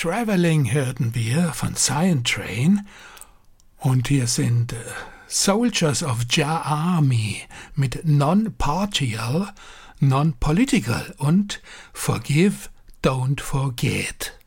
Traveling hörten wir von Cyan Train und hier sind Soldiers of Jah Army mit Non-Partial, Non-Political und Forgive, Don't Forget.